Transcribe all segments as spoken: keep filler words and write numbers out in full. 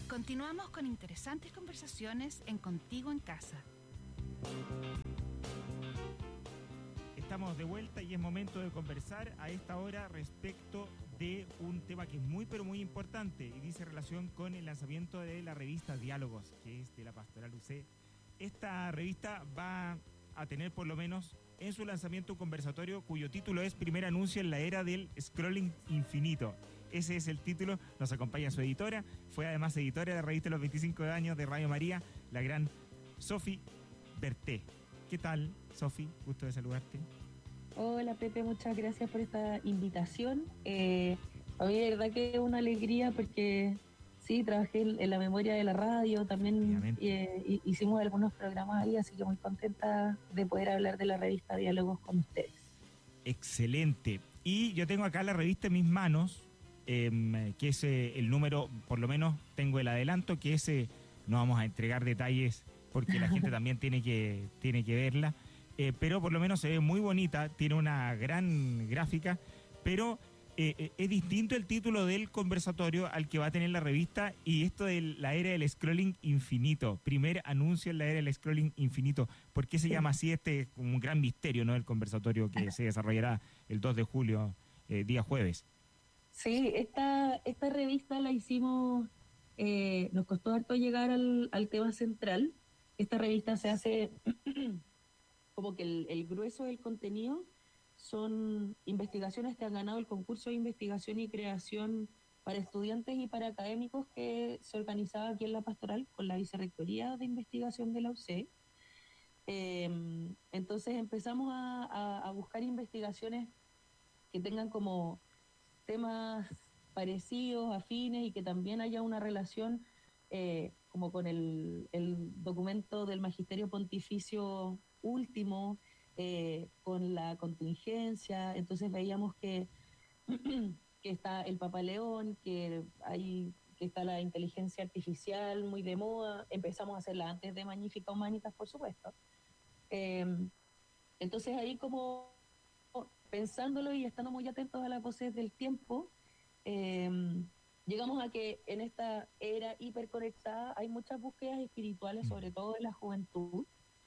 Continuamos con interesantes conversaciones en Contigo en Casa. Estamos de vuelta y es momento de conversar a esta hora respecto de un tema que es muy pero muy importante y dice relación con el lanzamiento de la revista Diálogos, que es de la Pastoral U C. Esta revista va a tener por lo menos en su lanzamiento un conversatorio cuyo título es Primer anuncio en la era del scrolling infinito. Ese es el título, nos acompaña su editora, fue además editora de la revista Los veinticinco años de Radio María, la gran Sofi Berté. ¿Qué tal, Sofi? Gusto de saludarte. Hola, Pepe, muchas gracias por esta invitación. Eh, a mí de verdad que es una alegría porque sí, trabajé en la memoria de la radio, también eh, hicimos algunos programas ahí, así que muy contenta de poder hablar de la revista Diálogos con ustedes. Excelente. Y yo tengo acá la revista en mis manos, eh, que es eh, el número, por lo menos tengo el adelanto, que ese no vamos a entregar detalles porque la gente también tiene que, tiene que verla. Eh, pero por lo menos se ve muy bonita, tiene una gran gráfica, pero eh, eh, es distinto el título del conversatorio al que va a tener la revista y esto de la era del scrolling infinito, primer anuncio en la era del scrolling infinito. ¿Por qué se llama así? Este como un gran misterio, ¿no? El conversatorio que se desarrollará el dos de julio, eh, día jueves. Sí, esta, esta revista la hicimos, eh, nos costó harto llegar al, al tema central. Esta revista se hace... como que el, el grueso del contenido son investigaciones que han ganado el concurso de investigación y creación para estudiantes y para académicos que se organizaba aquí en la Pastoral con la Vicerrectoría de Investigación de la U C. Eh, entonces empezamos a, a, a buscar investigaciones que tengan como temas parecidos, afines y que también haya una relación eh, como con el, el documento del Magisterio Pontificio último, eh, con la contingencia. Entonces veíamos que, que está el Papa León, que hay que está la inteligencia artificial muy de moda. Empezamos a hacerla antes de Magnífica Humanitas, por supuesto. Eh, entonces ahí como pensándolo y estando muy atentos a las voces del tiempo, eh, llegamos a que en esta era hiperconectada hay muchas búsquedas espirituales, sobre todo de la juventud,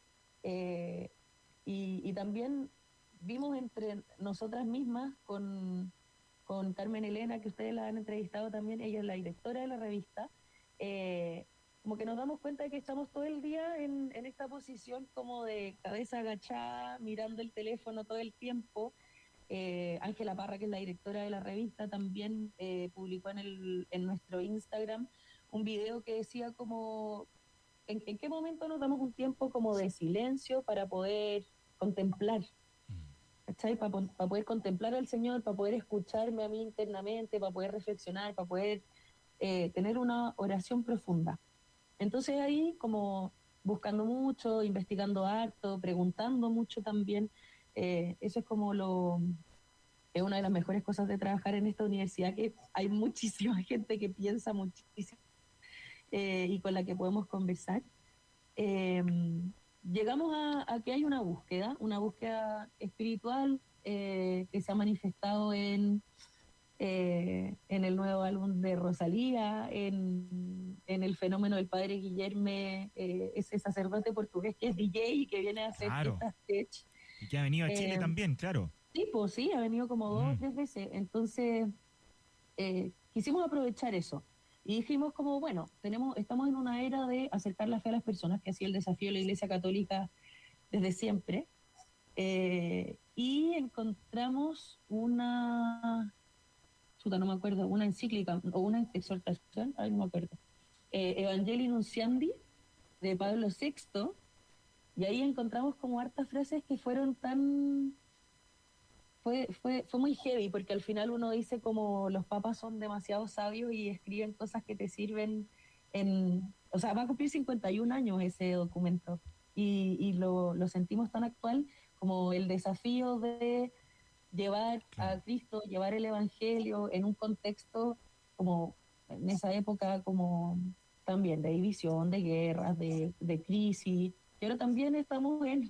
eh, y, y también vimos entre nosotras mismas con, con Carmen Elena, que ustedes la han entrevistado también, ella es la directora de la revista, eh, como que nos damos cuenta de que estamos todo el día en, en esta posición como de cabeza agachada, mirando el teléfono todo el tiempo. Eh, Ángela Parra, que es la directora de la revista, también eh, publicó en, el, en nuestro Instagram un video que decía como ¿en, en qué momento nos damos un tiempo como de silencio para poder contemplar, ¿cachai? Para, para poder contemplar al Señor, para poder escucharme a mí internamente, para poder reflexionar, para poder eh, tener una oración profunda. Entonces ahí como buscando mucho, investigando harto, preguntando mucho también, eh, eso es como lo... es una de las mejores cosas de trabajar en esta universidad, que hay muchísima gente que piensa muchísimo eh, y con la que podemos conversar. Eh, llegamos a, a que hay una búsqueda, una búsqueda espiritual eh, que se ha manifestado en, eh, en el nuevo álbum de Rosalía, en, en el fenómeno del padre Guillerme, eh, ese sacerdote portugués que es D J y que viene a hacer claro. fiestas tech. Y que ha venido a Chile eh, también, claro. Sí, pues sí, ha venido como mm. dos, tres veces. Entonces, eh, quisimos aprovechar eso. Y dijimos como, bueno, tenemos, estamos en una era de acercar la fe a las personas, que ha sido el desafío de la Iglesia Católica desde siempre. Eh, y encontramos una, chuta, no me acuerdo, una encíclica o una exhortación, ay, no me acuerdo, eh, Evangelii Nunciandi, de Pablo sexto, y ahí encontramos como hartas frases que fueron tan... Fue, fue, fue muy heavy, porque al final uno dice como los papas son demasiado sabios y escriben cosas que te sirven en... O sea, va a cumplir cincuenta y un años ese documento y, y lo, lo sentimos tan actual como el desafío de llevar claro. a Cristo, llevar el Evangelio en un contexto como en esa época como también de división, de guerras, de, de crisis, y ahora también estamos en...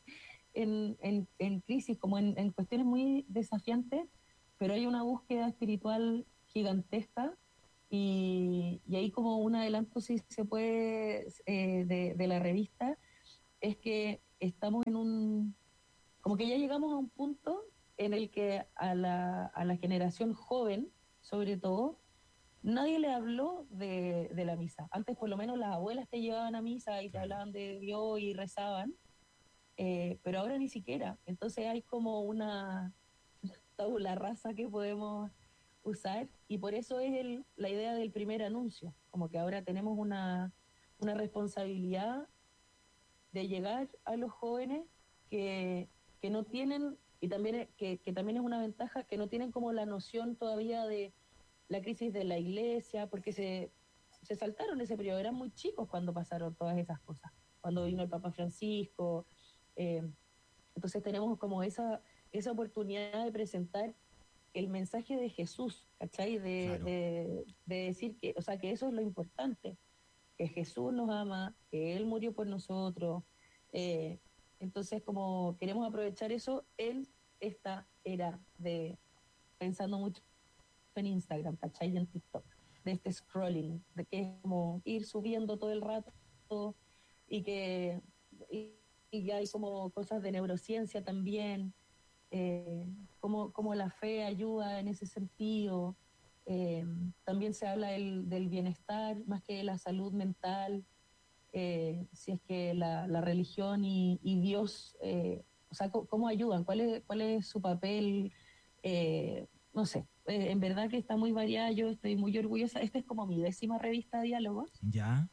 En, en, en crisis, como en, en cuestiones muy desafiantes, pero hay una búsqueda espiritual gigantesca y, y ahí como un adelanto, si se puede, eh, de, de la revista, es que estamos en un, como que ya llegamos a un punto en el que a la, a la generación joven, sobre todo, nadie le habló de, de la misa. Antes por lo menos las abuelas te llevaban a misa y te Claro. hablaban de Dios y rezaban, eh, pero ahora ni siquiera. Entonces hay como una tabula rasa que podemos usar y por eso es el, la idea del primer anuncio, como que ahora tenemos una, una responsabilidad de llegar a los jóvenes que, que no tienen, y también es- que, que también es una ventaja, que no tienen como la noción todavía de la crisis de la iglesia, porque se, se saltaron ese periodo, eran muy chicos cuando pasaron todas esas cosas, cuando vino el Papa Francisco, eh, entonces tenemos como esa, esa oportunidad de presentar el mensaje de Jesús, ¿cachai? De, Claro. de, de decir que, o sea, que eso es lo importante, que Jesús nos ama, que Él murió por nosotros. eh, entonces, como queremos aprovechar eso en esta era de, pensando mucho en Instagram, ¿cachai? Y en TikTok, de este scrolling, de que es como ir subiendo todo el rato y que y, y hay como cosas de neurociencia también, eh, cómo, cómo la fe ayuda en ese sentido. Eh, también se habla del, del bienestar más que de la salud mental, eh, si es que la, la religión y, y Dios, eh, o sea, ¿cómo, cómo ayudan? ¿Cuál es, cuál es su papel? Eh, no sé, eh, en verdad que está muy variada, yo estoy muy orgullosa. Esta es como mi décima revista Diálogos, ¿Ya?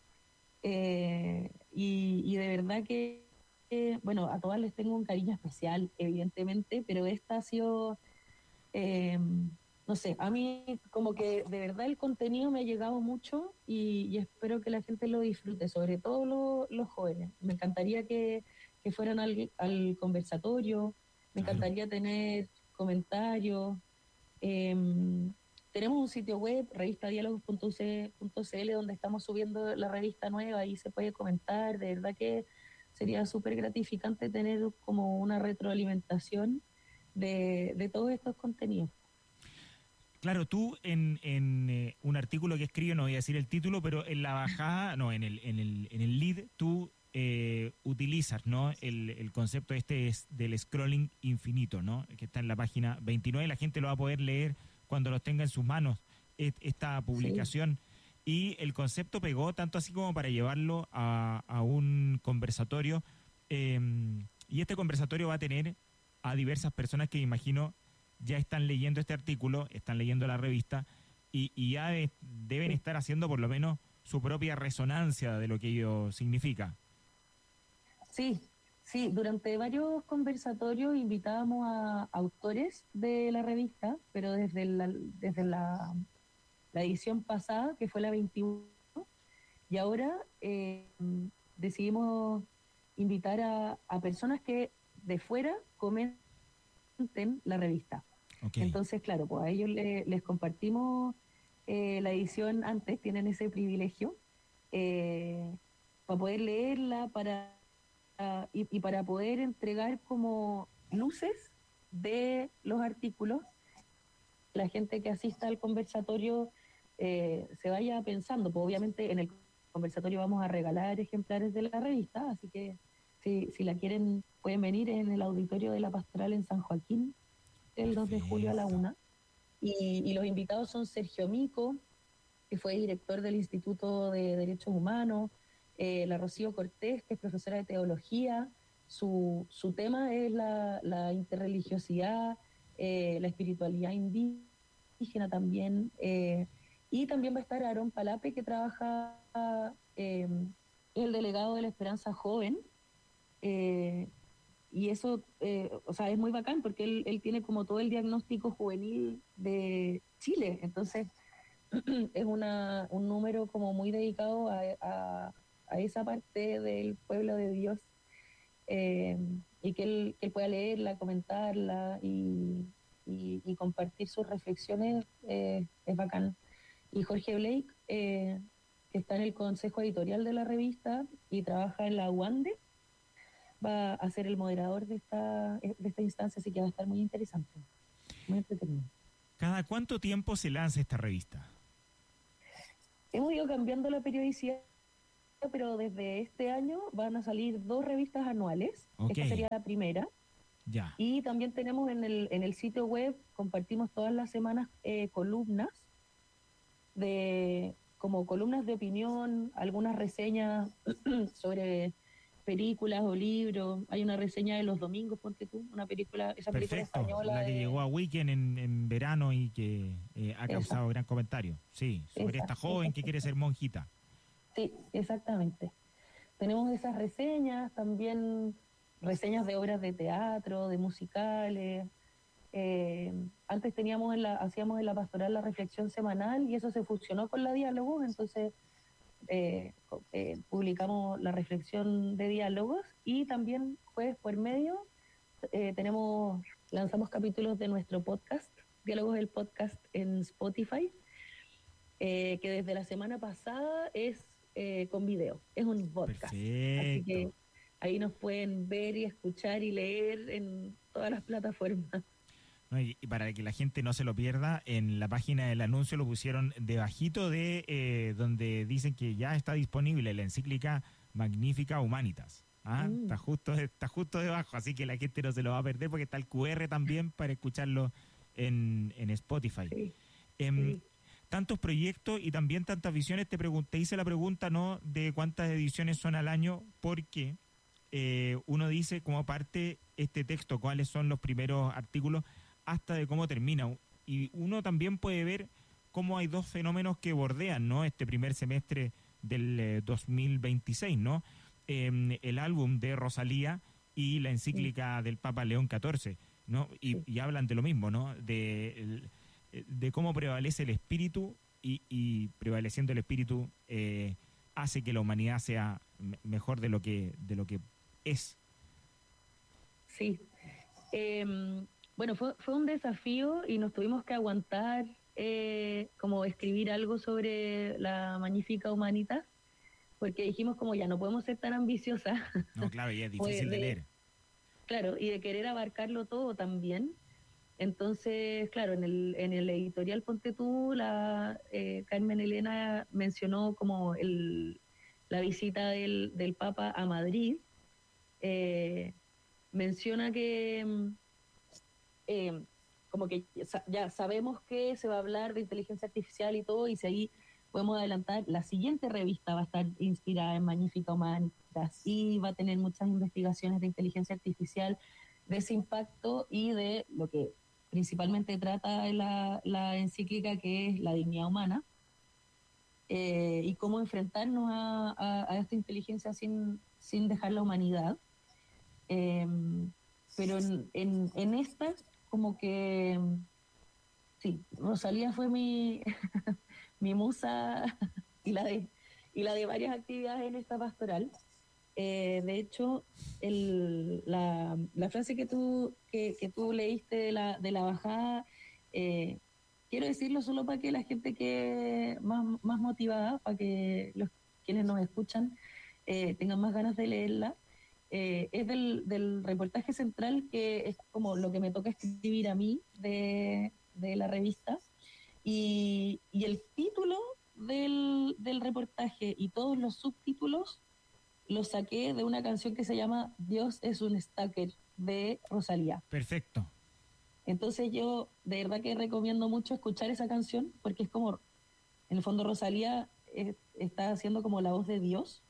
eh, y, y de verdad que, eh, bueno, a todas les tengo un cariño especial, evidentemente, pero esta ha sido, eh, no sé, a mí como que de verdad el contenido me ha llegado mucho y, y espero que la gente lo disfrute, sobre todo lo, los jóvenes. Me encantaría que, que fueran al, al conversatorio, me Claro. encantaría tener comentarios. Eh, tenemos un sitio web, revistadiálogos punto c l, donde estamos subiendo la revista nueva, ahí se puede comentar. De verdad que sería súper gratificante tener como una retroalimentación de, de todos estos contenidos. Claro, tú en, en eh, un artículo que escribo, no voy a decir el título, pero en la bajada, no, en el, en el, en el lead, tú eh, utilizas, ¿no? El, el concepto este es del scrolling infinito, ¿no? Que está en la página veintinueve, la gente lo va a poder leer cuando los tenga en sus manos, et- esta Sí, publicación. Y el concepto pegó tanto así como para llevarlo a, a un conversatorio. eh, y este conversatorio va a tener a diversas personas que imagino ya están leyendo este artículo, están leyendo la revista y, y ya de- deben sí. estar haciendo por lo menos su propia resonancia de lo que ello significa. Sí, sí, durante varios conversatorios invitábamos a autores de la revista, pero desde la, desde la, la edición pasada, que fue la veintiuno, y ahora eh, decidimos invitar a, a personas que de fuera comenten la revista. Ok, Entonces, claro, pues a ellos le- les compartimos eh, la edición antes, tienen ese privilegio, eh, para poder leerla, para uh, y, y para poder entregar como luces de los artículos, la gente que asista al conversatorio eh, se vaya pensando, pues obviamente en el conversatorio vamos a regalar ejemplares de la revista, así que si, si la quieren pueden venir en el auditorio de la Pastoral en San Joaquín el dos de julio a la perfecto. una. Y, y los invitados son Sergio Mico, que fue director del Instituto de Derechos Humanos, eh, la Rocío Cortés, que es profesora de teología. Su, su tema es la, la interreligiosidad, eh, la espiritualidad indígena también. Eh, y también va a estar Aarón Palape, que trabaja, eh, es el delegado de la Esperanza Joven. Eh, y eso, eh, o sea, es muy bacán porque él, él tiene como todo el diagnóstico juvenil de Chile. Entonces, es una, un número como muy dedicado a, a, a esa parte del pueblo de Dios, eh, y que él, que él pueda leerla, comentarla y, y, y compartir sus reflexiones, eh, es bacán. Y Jorge Blake, eh, que está en el consejo editorial de la revista y trabaja en la UANDE, va a ser el moderador de esta, de esta instancia, así que va a estar muy interesante, muy entretenido. ¿Cada cuánto tiempo se lanza esta revista? Hemos ido cambiando la periodicidad, pero desde este año van a salir dos revistas anuales. Ok, Esta sería la primera. ya, Y también tenemos en el, en el sitio web, compartimos todas las semanas eh, columnas de como columnas de opinión, algunas reseñas sobre películas o libros. Hay una reseña de Los Domingos, ponte tú, una película, esa película perfecto. española La que llegó de... a Weekend en, en verano y que eh, ha Esa, causado gran comentario. Sí, sobre esa, esta joven esa. que quiere ser monjita. Sí, exactamente. Tenemos esas reseñas, también reseñas de obras de teatro, de musicales. Eh, antes teníamos en la, hacíamos en la pastoral la reflexión semanal y eso se fusionó con la diálogos, entonces eh, eh, publicamos la reflexión de diálogos y también jueves por medio eh, tenemos, lanzamos capítulos de nuestro podcast, Diálogos del Podcast en Spotify, eh, que desde la semana pasada es eh, con video, es un podcast. Así Perfecto. que ahí nos pueden ver y escuchar y leer en todas las plataformas. ¿No? Y, y para que la gente no se lo pierda, en la página del anuncio lo pusieron debajito de eh, donde dicen que ya está disponible la encíclica Magnifica Humanitas. ¿Ah? Mm, Está justo, está justo debajo, así que la gente no se lo va a perder porque está el Q R también para escucharlo en, en Spotify. sí, Em, sí. Tantos proyectos y también tantas visiones, te pregunté, hice la pregunta no de cuántas ediciones son al año, porque eh, uno dice como parte este texto, cuáles son los primeros artículos, hasta de cómo termina. Y uno también puede ver cómo hay dos fenómenos que bordean, ¿no? Este primer semestre del eh, dos mil veintiséis, ¿no? Eh, el álbum de Rosalía y la Mm, encíclica del Papa León catorce, ¿no? Y, sí. y hablan de lo mismo, ¿no? De, el, de cómo prevalece el espíritu y, y prevaleciendo el espíritu eh, hace que la humanidad sea me- mejor de lo que de lo que es. Sí. Eh, bueno, fue, fue un desafío y nos tuvimos que aguantar eh, como escribir algo sobre la Magnífica Humanidad, porque dijimos como ya no podemos ser tan ambiciosas, No, claro, y es pues difícil de de, leer. claro, y de querer abarcarlo todo también. Entonces, claro, en el, en el editorial Ponte tú, la eh, Carmen Elena mencionó como el, la visita del, del Papa a Madrid. Eh, menciona que mm, eh, como que ya sabemos que se va a hablar de inteligencia artificial y todo, y si ahí podemos adelantar, la siguiente revista va a estar inspirada en Magnífica Humanitas y va a tener muchas investigaciones de inteligencia artificial, de ese impacto y de lo que principalmente trata la, la encíclica, que es la dignidad humana, eh, y cómo enfrentarnos a, a, a esta inteligencia sin, sin dejar la humanidad. Eh, pero en, en, en esta, como que, sí, Rosalía fue mi, mi musa y la, de, y la de varias actividades en esta pastoral. Eh, de hecho, el, la, la frase que tú, que, que tú leíste de la, de la bajada, eh, quiero decirlo solo para que la gente que más, más motivada, para que los quienes nos escuchan eh, tengan más ganas de leerla. Eh, es del, del reportaje central, que es como lo que me toca escribir a mí de, de la revista. Y, y el título del, del reportaje y todos los subtítulos los saqué de una canción que se llama Dios es un Stacker de Rosalía. Perfecto. Entonces yo de verdad que recomiendo mucho escuchar esa canción, porque es como, en el fondo Rosalía eh, está haciendo como la voz de Dios.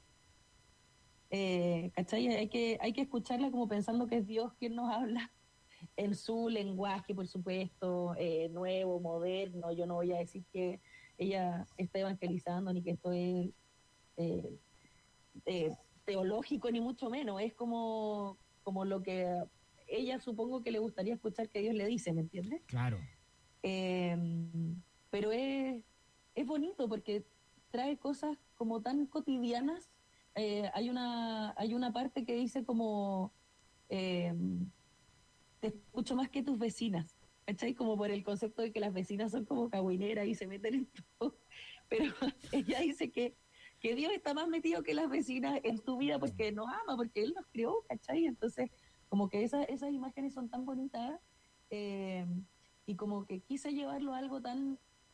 Eh, ¿Cachai? Hay que, hay que escucharla como pensando que es Dios quien nos habla en su lenguaje, por supuesto, eh, nuevo, moderno. Yo no voy a decir que ella está evangelizando ni que esto es eh, eh, teológico, ni mucho menos. Es como, como lo que ella supongo que le gustaría escuchar que Dios le dice, ¿me entiendes? Claro. Eh, pero es, es bonito porque trae cosas como tan cotidianas. Eh, hay, una, hay una parte que dice como, eh, te escucho más que tus vecinas, ¿cachai? Como por el concepto de que las vecinas son como cagüineras y se meten en todo. Pero ella dice que, que Dios está más metido que las vecinas en tu vida porque nos ama, porque Él nos creó, ¿cachai? Entonces, como que esa, esas imágenes son tan bonitas, eh, y como que quise llevarlo a algo tan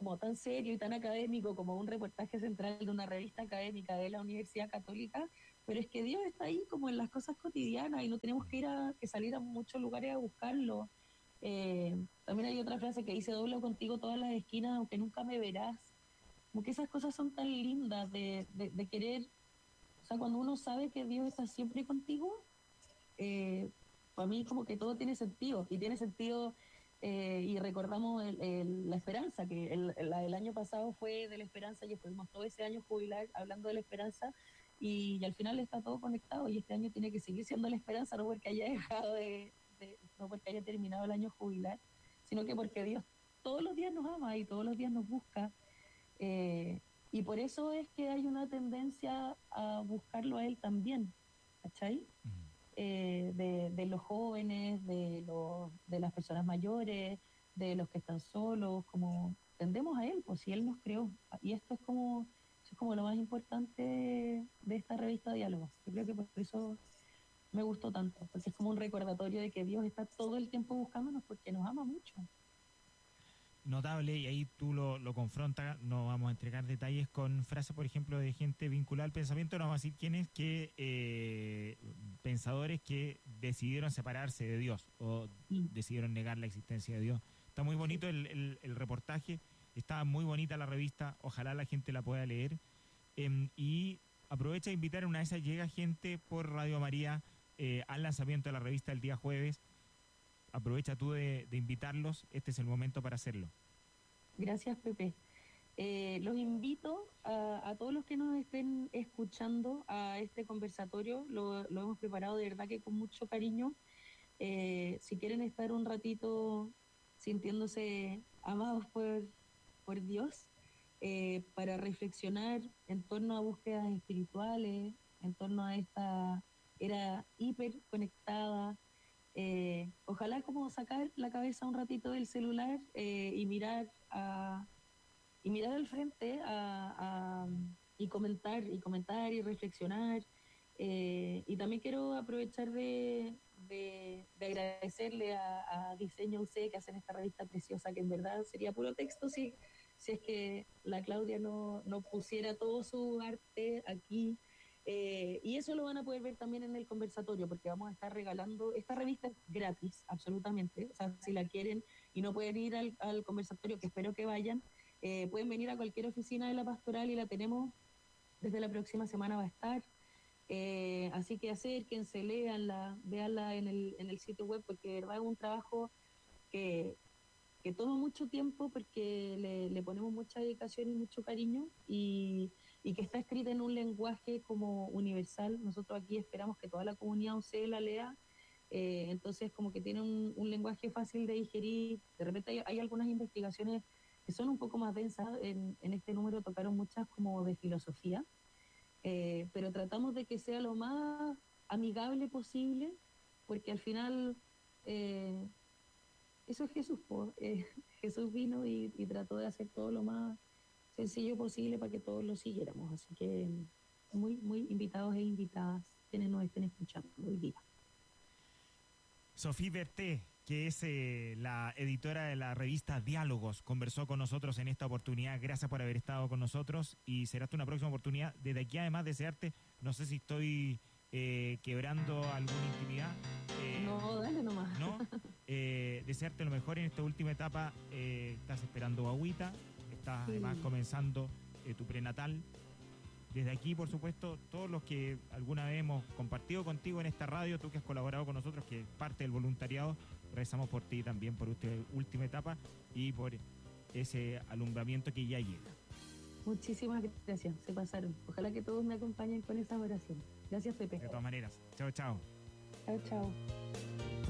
como tan serio y tan académico como un reportaje central de una revista académica de la Universidad Católica, pero es que Dios está ahí como en las cosas cotidianas y no tenemos que ir a que salir a muchos lugares a buscarlo. Eh, también hay otra frase que dice: doblo contigo todas las esquinas aunque nunca me verás. Como que esas cosas son tan lindas de, de, de querer, o sea, cuando uno sabe que Dios está siempre contigo, eh, para mí como que todo tiene sentido, y tiene sentido, eh, y recordamos el, el, la esperanza, que el, la del año pasado fue de la esperanza, y estuvimos todo ese año jubilar hablando de la esperanza, y, y al final está todo conectado, y este año tiene que seguir siendo la esperanza, no porque haya dejado de, de no porque haya terminado el año jubilar, sino que porque Dios todos los días nos ama y todos los días nos busca, eh, y por eso es que hay una tendencia a buscarlo a Él también, ¿cachai? Mm. Eh, de, de los jóvenes, de, los, de las personas mayores, de los que están solos, como tendemos a Él, pues si Él nos creó. Y esto es como, eso es como lo más importante de esta revista Diálogos. Yo creo que por eso me gustó tanto, porque es como un recordatorio de que Dios está todo el tiempo buscándonos porque nos ama mucho. Notable, y ahí tú lo, lo confrontas, no vamos a entregar detalles con frases, por ejemplo, de gente vinculada al pensamiento, no vamos a decir quiénes, que eh, pensadores que decidieron separarse de Dios o Mm. decidieron negar la existencia de Dios. Está muy bonito el, el, el reportaje, está muy bonita la revista, ojalá la gente la pueda leer, eh, y aprovecha de invitar, una de esas llega gente por Radio María eh, al lanzamiento de la revista el día jueves. Aprovecha tú de, de invitarlos, este es el momento para hacerlo. Gracias, Pepe. Eh, los invito a, a todos los que nos estén escuchando a este conversatorio, lo, lo hemos preparado de verdad que con mucho cariño. Eh, si quieren estar un ratito sintiéndose amados por, por Dios, eh, para reflexionar en torno a búsquedas espirituales, en torno a esta era hiper conectada, eh, ojalá como sacar la cabeza un ratito del celular, eh, y mirar a y mirar al frente a, a, y comentar y comentar y reflexionar, eh, y también quiero aprovechar de, de, de agradecerle a, a Diseño U C que hacen esta revista preciosa, que en verdad sería puro texto si, si es que la Claudia no, no pusiera todo su arte aquí. Eh, y eso lo van a poder ver también en el conversatorio, porque vamos a estar regalando, esta revista es gratis, absolutamente, o sea, si la quieren y no pueden ir al, al conversatorio, que espero que vayan, eh, pueden venir a cualquier oficina de la pastoral y la tenemos, desde la próxima semana va a estar, eh, así que acérquense, léanla, véanla en el, en el sitio web, porque de verdad es un trabajo que, que toma mucho tiempo, porque le, le ponemos mucha dedicación y mucho cariño, y, y que está escrita en un lenguaje como universal. Nosotros aquí esperamos que toda la comunidad U C la lea, eh, entonces como que tiene un, un lenguaje fácil de digerir. De repente hay, hay algunas investigaciones que son un poco más densas, en, en este número tocaron muchas como de filosofía, eh, pero tratamos de que sea lo más amigable posible, porque al final eh, eso es Jesús, po. Eh, Jesús vino y, y trató de hacer todo lo más sencillo posible para que todos lo siguiéramos, así que muy, muy invitados e invitadas quienes nos estén escuchando hoy día. Sophie Berté, que es eh, la editora de la revista Diálogos, conversó con nosotros en esta oportunidad. Gracias por haber estado con nosotros y será hasta una próxima oportunidad. Desde aquí, además, desearte, no sé si estoy eh, quebrando alguna intimidad. Eh, no, dale nomás. No, eh, desearte lo mejor en esta última etapa. Eh, estás esperando agüita, estás Sí. además comenzando eh, tu prenatal. Desde aquí, por supuesto, todos los que alguna vez hemos compartido contigo en esta radio, tú que has colaborado con nosotros, que es parte del voluntariado, rezamos por ti también, por esta última etapa y por ese alumbramiento que ya llega. Muchísimas gracias, se pasaron. Ojalá que todos me acompañen con esa oración. Gracias, Pepe. De todas maneras, chao, chao. Chao, chao.